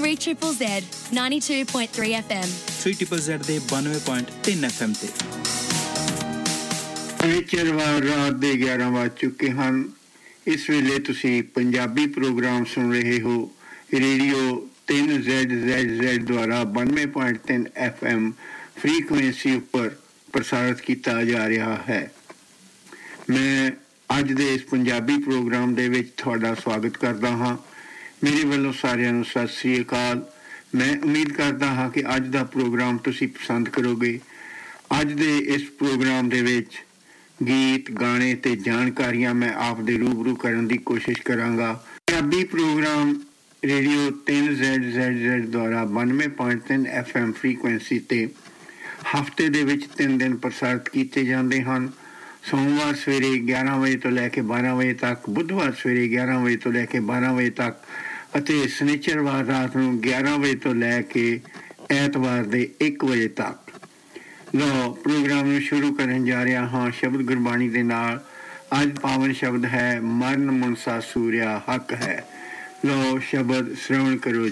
3ZZZ 92.3 FM 3ZZZ ਦੇ 92.3 FM ਤੇ ਸ਼ਨੀਚਰਵਾਰ ਰਾਤ ਦੇ 11 ਵੱਜ ਚੁੱਕੇ ਹਨ। ਇਸ ਵੇਲੇ ਤੁਸੀਂ ਪੰਜਾਬੀ ਪ੍ਰੋਗਰਾਮ ਸੁਣ ਰਹੇ ਹੋ ਰੇਡੀਓ 3ZZZ ਦੁਆਰਾ 92.3 FM ਫ੍ਰੀਕੁਐਂਸੀ ਉੱਪਰ ਪ੍ਰਸਾਰਿਤ ਕੀਤਾ ਜਾ ਰਿਹਾ ਹੈ। ਮੈਂ ਅੱਜ ਦੇ ਇਸ ਪੰਜਾਬੀ ਪ੍ਰੋਗਰਾਮ ਦੇ ਵਿੱਚ ਤੁਹਾਡਾ ਸਵਾਗਤ ਕਰਦਾ ਹਾਂ। ਮੇਰੇ ਵੱਲੋਂ ਸਾਰਿਆਂ ਨੂੰ ਸਤਿ ਸ੍ਰੀ ਅਕਾਲ। ਮੈਂ ਉਮੀਦ ਕਰਦਾ ਹਾਂ ਕਿ ਅੱਜ ਦਾ ਪ੍ਰੋਗਰਾਮ ਤੁਸੀਂ ਪਸੰਦ ਕਰੋਗੇ। ਅੱਜ ਦੇ ਇਸ ਪ੍ਰੋਗਰਾਮ ਦੇ ਵਿੱਚ ਗੀਤ, ਗਾਣੇ ਤੇ ਜਾਣਕਾਰੀਆਂ ਮੈਂ ਆਪ ਦੇ ਰੂਬਰੂ ਕਰਨ ਦੀ ਕੋਸ਼ਿਸ਼ ਕਰਾਂਗਾ। ਪੰਜਾਬੀ ਪ੍ਰੋਗਰਾਮ ਰੇਡੀਓ 3ZZZ ਦੁਆਰਾ 92.3 FM ਫ੍ਰੀਕੁਐਂਸੀ ਤੇ ਹਫ਼ਤੇ ਦੇ ਵਿੱਚ 3 ਦਿਨ ਪ੍ਰਸਾਰਿਤ ਕੀਤੇ ਜਾਂਦੇ ਹਨ। ਸੋਮਵਾਰ ਸਵੇਰੇ 11 ਵਜੇ ਤੋਂ ਲੈ ਕੇ 12 ਵਜੇ ਤੱਕ, ਬੁੱਧਵਾਰ ਸਵੇਰੇ 11 ਵਜੇ ਤੋਂ ਲੈ ਕੇ 12 ਵਜੇ ਤੱਕ ਅਤੇ ਸ਼ਨੀਚਰਵਾਰ ਰਾਤ ਨੂੰ 11 ਵਜੇ ਤੋਂ ਲੈ ਕੇ ਐਤਵਾਰ ਦੇ 1 ਵਜੇ ਤੱਕ। ਲਓ, ਪ੍ਰੋਗਰਾਮ ਨੂੰ ਸ਼ੁਰੂ ਕਰਨ ਜਾ ਰਿਹਾ ਹਾਂ ਸ਼ਬਦ ਗੁਰਬਾਣੀ ਦੇ ਨਾਲ। ਅੱਜ ਪਾਵਨ ਸ਼ਬਦ ਹੈ, ਮਰਨ ਮੁਨਸਾ ਸੂਰਿਆ ਹੱਕ ਹੈ। ਲਓ, ਸ਼ਬਦ ਸ਼੍ਰਵਣ ਕਰੋ